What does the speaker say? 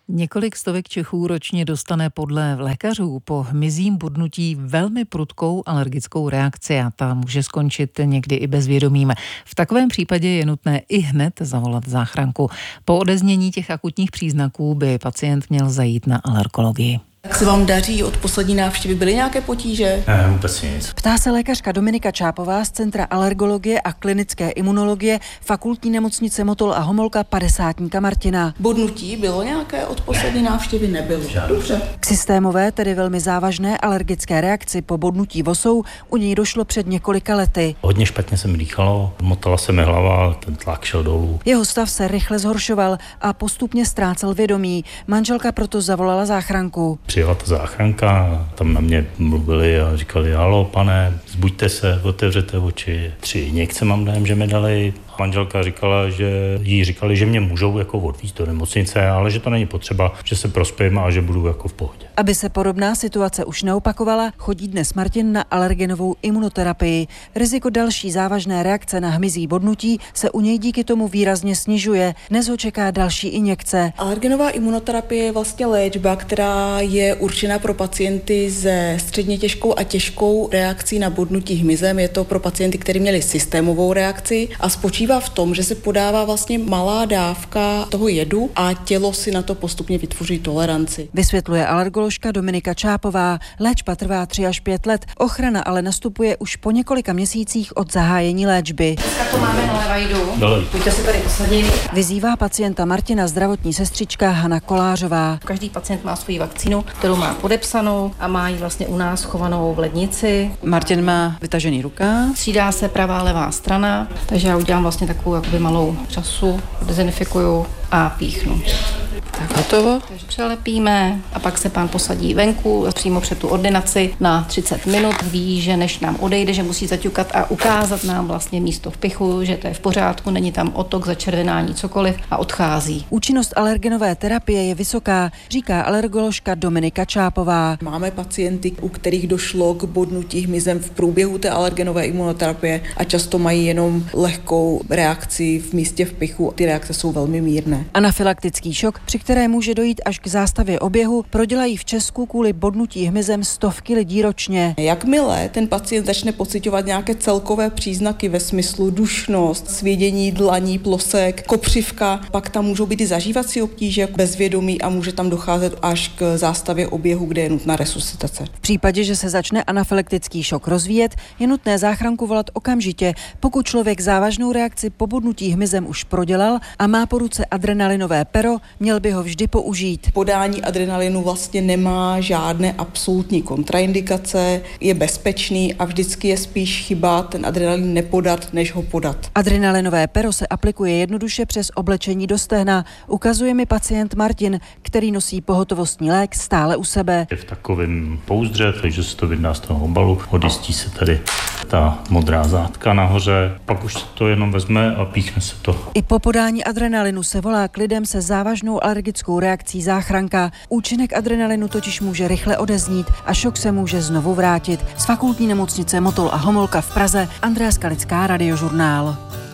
Několik stovek Čechů ročně dostane podle lékařů po hmyzím bodnutí velmi prudkou alergickou reakci a ta může skončit někdy i bezvědomím. V takovém případě je nutné i hned zavolat záchranku. Po odeznění těch akutních příznaků by pacient měl zajít na alergologii. Jak se vám daří? Od poslední návštěvy byly nějaké potíže? Ne, vůbec nic. Ptá se lékařka Dominika Čápová z Centra alergologie a klinické imunologie Fakultní nemocnice Motol a Homolka 50. Martina. Bodnutí bylo nějaké od poslední návštěvy? Nebylo. Dobře. K systémové, tedy velmi závažné alergické reakci po bodnutí vosou u něj došlo před několika lety. Hodně špatně se mi dýchalo, motala se mi hlava, ten tlak šel dolů. Jeho stav se rychle zhoršoval a postupně ztrácel vědomí. Manželka proto zavolala záchranku. Přijela ta záchranka, tam na mě mluvili a říkali: halo, pane, zbuďte se, otevřete oči. 3 injekce mám dojem, že mi dali. Manželka říkala, že jí říkali, že mě můžou jako odvízt do nemocnice, ale že to není potřeba, že se prospím a že budu jako v pohodě. Aby se podobná situace už neopakovala, chodí dnes Martin na alergenovou imunoterapii. Riziko další závažné reakce na hmyzí bodnutí se u něj díky tomu výrazně snižuje. Dnes ho čeká další injekce. Alergenová imunoterapie je vlastně léčba, která je určena pro pacienty se středně těžkou a těžkou reakcí na bodnutí hmyzem. Je to pro pacienty, kteří měli systémovou reakci a spočívá v tom, že se podává vlastně malá dávka toho jedu a tělo si na to postupně vytvoří toleranci. Vysvětluje alergoložka Dominika Čápová. Léčba trvá 3 až 5 let, ochrana ale nastupuje už po několika měsících od zahájení léčby. Dneska to máme na levajdu. Pojďte si tady posadit. Vyzývá pacienta Martina zdravotní sestřička Hana Kolářová. Každý pacient má svou vakcínu, kterou má podepsanou a má ji vlastně u nás schovanou v lednici. Martin má vytažený rukáv. Střídá se pravá levá strana, takže já udělám vlastně takovou jakoby malou času, dezinfikuju a píchnu. Tak hotovo. Takže přelepíme a pak se pán posadí venku přímo před tu ordinaci na 30 minut. Ví, že než nám odejde, že musí zaťukat a ukázat nám vlastně místo vpichu, že to je v pořádku, není tam otok, začervenání, cokoliv a odchází. Účinnost alergenové terapie je vysoká, říká alergoložka Dominika Čápová. Máme pacienty, u kterých došlo k bodnutí hmyzem v průběhu té alergenové imunoterapie a často mají jenom lehkou reakci v místě vpichu. Ty reakce jsou velmi mírné. Anafylaktický šok, při které může dojít až k zástavě oběhu, prodělají v Česku kvůli bodnutí hmyzem stovky lidí ročně. Jakmile ten pacient začne pociťovat nějaké celkové příznaky ve smyslu dušnost, svědění dlaní, plosek, kopřivka, pak tam můžou být i zažívací obtíže, bezvědomí a může tam docházet až k zástavě oběhu, kde je nutná resuscitace. V případě, že se začne anafylaktický šok rozvíjet, je nutné záchranku volat okamžitě. Pokud člověk závažnou reakci po bodnutí hmyzem už prodělal a má po ruce adrenalinové pero, měl by ho vždy použít. Podání adrenalinu vlastně nemá žádné absolutní kontraindikace, je bezpečný a vždycky je spíš chyba ten adrenalin nepodat, než ho podat. Adrenalinové pero se aplikuje jednoduše přes oblečení do stehna. Ukazuje mi pacient Martin, který nosí pohotovostní lék stále u sebe. Je v takovém pouzdře, takže se to vydá z toho obalu, odjistí se tady ta modrá zátka nahoře, pak už se to jenom vezme a píchne se to. I po podání adrenalinu se volá k lidem se závažnou alergickou reakcí záchranka. Účinek adrenalinu totiž může rychle odeznít a šok se může znovu vrátit. Z Fakultní nemocnice Motol a Homolka v Praze Andrea Skalická, Radiožurnál.